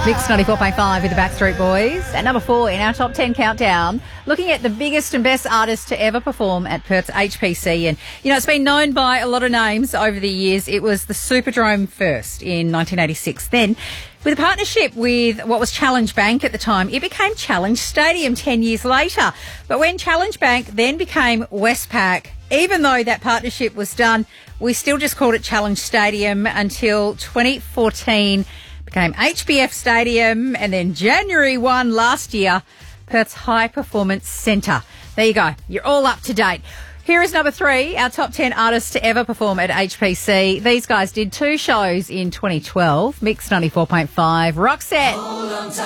Mix 94.5 with the Backstreet Boys. At number 4 in our top 10 countdown, looking at the biggest and best artists to ever perform at Perth's HPC. And, it's been known by a lot of names over the years. It was the Superdrome first in 1986. Then, with a partnership with what was Challenge Bank at the time, it became Challenge Stadium 10 years later. But when Challenge Bank then became Westpac, even though that partnership was done, we still just called it Challenge Stadium until 2014 became HBF Stadium, and then January 1 last year, Perth's High Performance Centre. There you go. You're all up to date. Here is number 3, our top 10 artists to ever perform at HPC. These guys did 2 shows in 2012. Mix 94.5, Roxette.